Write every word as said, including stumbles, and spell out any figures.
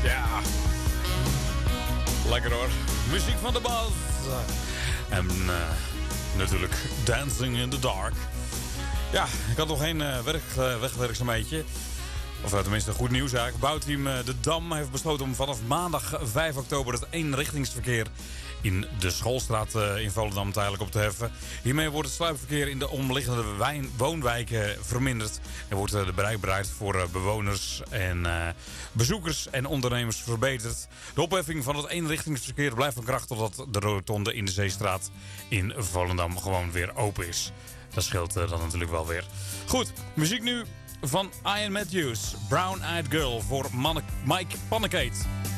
Ja. Lekker hoor. Muziek van de Bas. En uh, natuurlijk Dancing in the Dark. Ja, ik had nog geen uh, werk, uh, wegwerkzaamheidje. Of uh, tenminste goed nieuws eigenlijk. Bouwteam uh, De Dam heeft besloten om vanaf maandag vijf oktober het eenrichtingsverkeer in de Schoolstraat uh, in Volendam tijdelijk op te heffen. Hiermee wordt het sluipverkeer in de omliggende wijn- woonwijken verminderd. En wordt uh, de bereikbaarheid voor uh, bewoners en uh, bezoekers en ondernemers verbeterd. De opheffing van het eenrichtingsverkeer blijft van kracht totdat de rotonde in de Zeestraat in Volendam gewoon weer open is. Dat scheelt uh, dan natuurlijk wel weer. Goed, muziek nu van Ian Matthews. Brown Eyed Girl voor Mike Pannekate.